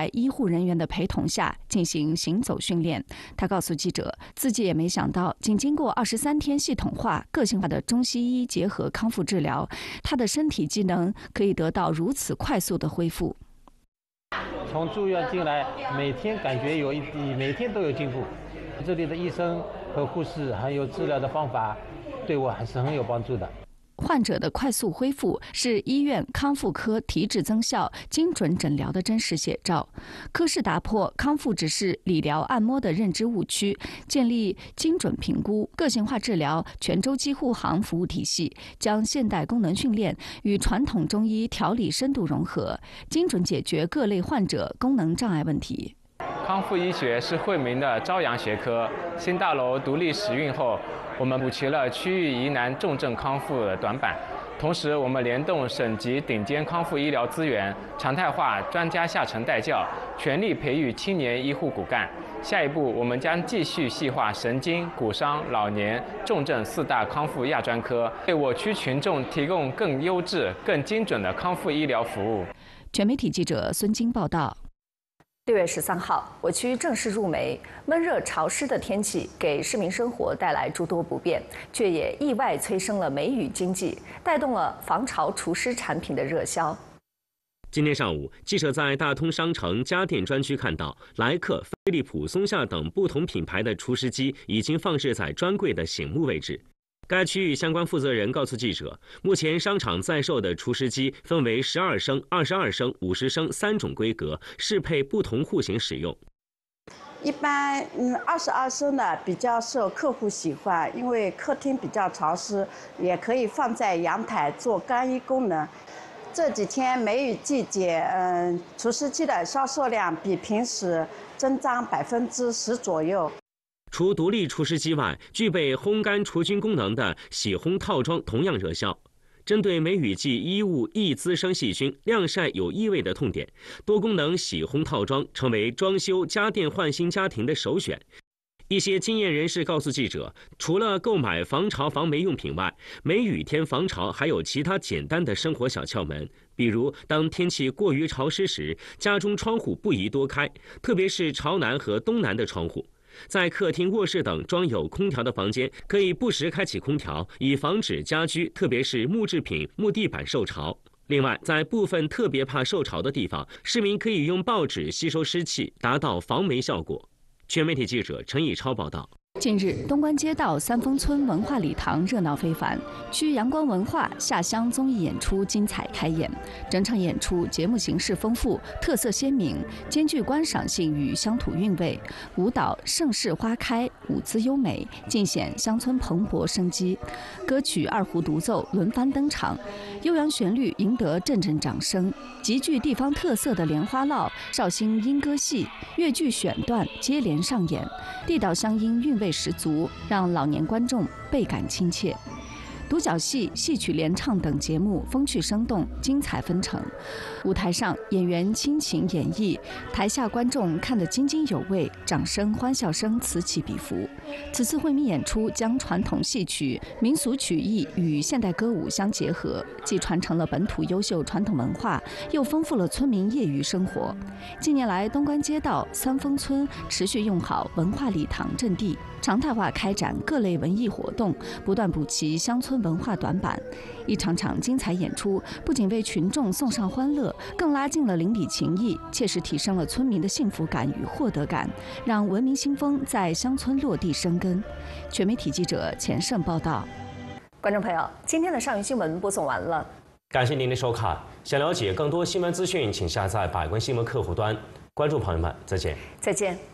在医护人员的陪同下进行行走训练。他告诉记者，自己也没想到，仅经过23天系统化、个性化的中西医结合康复治疗，他的身体机能可以得到如此快速的恢复。 从住院进来，每天感觉每天都有进步。这里的医生和护士还有治疗的方法，对我还是很有帮助的。 患者的快速恢复是医院康复科提质增效、精准诊疗的真实写照。科室打破康复只是理疗按摩的认知误区，建立精准评估、个性化治疗全周期护航服务体系，将现代功能训练与传统中医调理深度融合，精准解决各类患者功能障碍问题。 康复医学是惠民的朝阳学科。新大楼独立使运后，我们补齐了区域疑难重症康复的短板，同时我们联动省级顶尖康复医疗资源，常态化专家下沉带教，全力培育青年医护骨干。下一步，我们将继续细化神经、骨伤、老年、重症4大康复亚专科，为我区群众提供更优质、更精准的康复医疗服务。 全媒体记者孙晶报道。6月13号，我区正式入梅，闷热潮湿的天气给市民生活带来诸多不便，却也意外催生了梅雨经济，带动了防潮除湿产品的热销。 今天上午，记者在大通商城家电专区看到，莱克、飞利浦、松下等不同品牌的除湿机已经放置在专柜的醒目位置。该区域相关负责人告诉记者，目前商场在售的除湿机分为12升、22升、50升3种规格，适配不同户型使用。 一般22升的比较受客户喜欢，因为客厅比较潮湿，也可以放在阳台做干衣功能。这几天梅雨季节，除湿机的销售量比平时增长10%左右。 除独立除湿机外，具备烘干除菌功能的洗烘套装同样热销。针对梅雨季衣物易滋生细菌、晾晒有异味的痛点，多功能洗烘套装成为装修家电换新家庭的首选。一些经验人士告诉记者，除了购买防潮防霉用品外，梅雨天防潮还有其他简单的生活小窍门，比如当天气过于潮湿时，家中窗户不宜多开，特别是朝南和东南的窗户。在客厅、卧室等装有空调的房间，可以不时开启空调，以防止家居，特别是木制品、木地板受潮。另外，在部分特别怕受潮的地方，市民可以用报纸吸收湿气，达到防霉效果。全媒体记者陈以超报道。 近日，东关街道三丰村文化礼堂热闹非凡，区阳光文化下乡综艺演出精彩开演。整场演出节目形式丰富，特色鲜明，兼具观赏性与乡土韵味。舞蹈盛世花开，舞姿优美，尽显乡村蓬勃生机。歌曲二胡独奏轮番登场，悠扬旋律赢得阵阵掌声。极具地方特色的莲花落、绍兴莺歌戏、越剧选段接连上演，地道乡音韵味十足，让老年观众倍感亲切。独角戏、戏曲联唱等节目风趣生动，精彩纷呈。舞台上演员倾情演绎，台下观众看得津津有味，掌声、欢笑声此起彼伏。此次惠民演出将传统戏曲、民俗曲艺与现代歌舞相结合，既传承了本土优秀传统文化，又丰富了村民业余生活。近年来，东关街道三丰村持续用好文化礼堂阵地，常态化开展各类文艺活动，不断补齐乡村文化短板。一场场精彩演出不仅为群众送上欢乐，更拉近了邻里情谊，切实提升了村民的幸福感与获得感，让文明新风在乡村落地生根。全媒体记者钱胜报道。观众朋友，今天的上云新闻播送完了， 感谢您的收看。想了解更多新闻资讯，请下载百官新闻客户端。观众朋友们，再见。 再见。